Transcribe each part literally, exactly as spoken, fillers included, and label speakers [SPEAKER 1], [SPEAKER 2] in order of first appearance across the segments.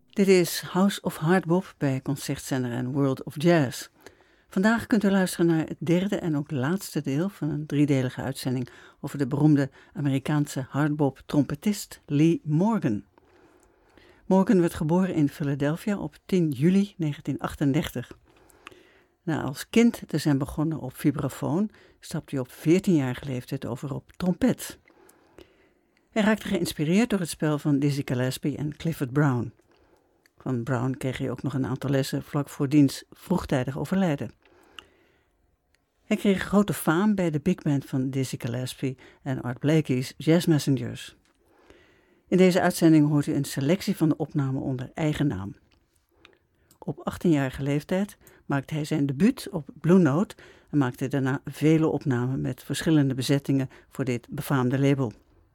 [SPEAKER 1] Dit is House of Hardbop bij Concertzender en World of Jazz. Vandaag kunt u luisteren naar het derde en ook laatste deel van een driedelige uitzending over de beroemde Amerikaanse hardbop-trompetist Lee Morgan. Morgan werd geboren in Philadelphia op tien juli negentien achtendertig. Na als kind te zijn begonnen op vibrafoon, stapte hij op veertienjarige leeftijd over op trompet. Hij raakte geïnspireerd door het spel van Dizzy Gillespie en Clifford Brown. Van Brown kreeg hij ook nog een aantal lessen vlak voor diens vroegtijdig overlijden. Hij kreeg grote faam bij de big band van Dizzy Gillespie en Art Blakey's Jazz Messengers. In deze uitzending hoort u een selectie van de opnamen onder eigen naam. Op achttienjarige leeftijd maakte hij zijn debuut op Blue Note en maakte daarna vele opnamen met verschillende bezettingen voor dit befaamde label.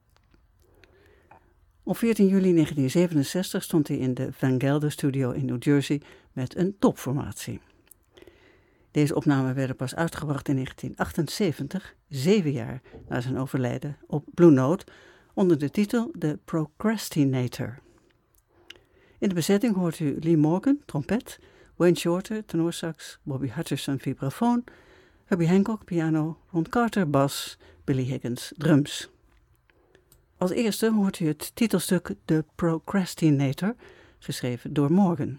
[SPEAKER 1] Op veertien juli negentien zevenenzestig stond hij in de Van Gelder Studio in New Jersey met een topformatie. Deze opnamen werden pas uitgebracht in negentien achtenzeventig, zeven jaar na zijn overlijden, op Blue Note, onder de titel The Procrastinator. In de bezetting hoort u Lee Morgan, trompet, Wayne Shorter, tenorsax, Bobby Hutcherson, vibrafoon, Herbie Hancock, piano, Ron Carter, bas, Billy Higgins, drums. Als eerste hoort u het titelstuk The Procrastinator, geschreven door Morgan.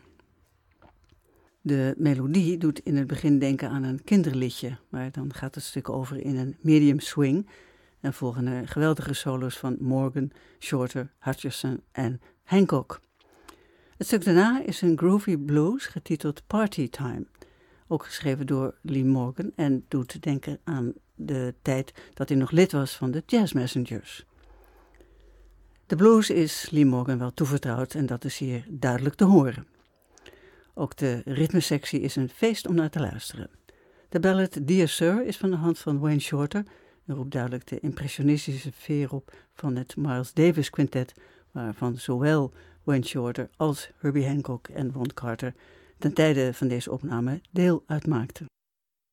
[SPEAKER 1] De melodie doet in het begin denken aan een kinderliedje, maar dan gaat het stuk over in een medium swing en volgen er geweldige solos van Morgan, Shorter, Hutcherson en Hancock. Het stuk daarna is een groovy blues getiteld Party Time, ook geschreven door Lee Morgan en doet denken aan de tijd dat hij nog lid was van de Jazz Messengers. De blues is Lee Morgan wel toevertrouwd en dat is hier duidelijk te horen. Ook de ritmesectie is een feest om naar te luisteren. De ballad Dear Sir is van de hand van Wayne Shorter en roept duidelijk de impressionistische sfeer op van het Miles Davis Quintet, waarvan zowel Wayne Shorter als Herbie Hancock en Ron Carter ten tijde van deze opname deel uitmaakten.